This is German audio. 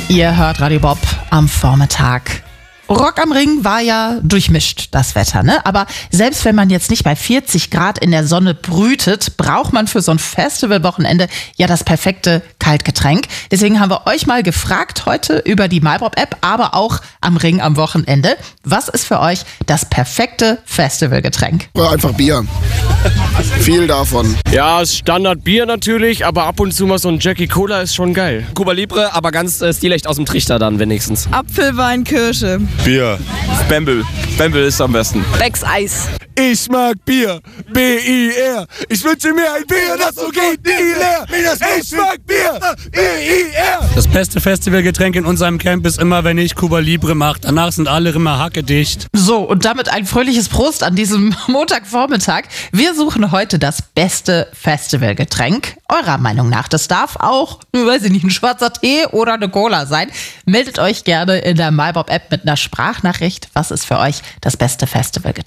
Ihr hört Radio Bob am Vormittag. Rock am Ring war ja durchmischt, das Wetter, ne? Aber selbst wenn man jetzt nicht bei 40 Grad in der Sonne brütet, braucht man für so ein Festivalwochenende ja das perfekte Kaltgetränk. Deswegen haben wir euch mal gefragt heute über die MyBob-App, aber auch am Ring am Wochenende. Was ist für euch das perfekte Festivalgetränk? Ja, einfach Bier. Viel davon. Ja, Standard Bier natürlich, aber ab und zu mal so ein Jackie Cola ist schon geil. Cuba Libre, aber ganz stilecht aus dem Trichter dann wenigstens. Apfelwein, Kirsche. Bier. Bamble. Bamble ist am besten. Becks Eis. Ich mag Bier. B-I-R. Ich wünsche mir ein Bier, das so geht nie leer. Ich mag Bier. B-I-R. Das beste Festivalgetränk in unserem Camp ist immer, wenn ich Cuba Libre mache. Danach sind alle immer hackedicht. So, und damit ein fröhliches Prost an diesem Montagvormittag. Wir suchen heute das beste Festivalgetränk. Eurer Meinung nach. Das darf auch, weiß ich nicht, ein schwarzer Tee oder eine Cola sein. Meldet euch gerne in der MyBob-App mit einer Sprachnachricht. Was ist für euch das beste Festivalgetränk?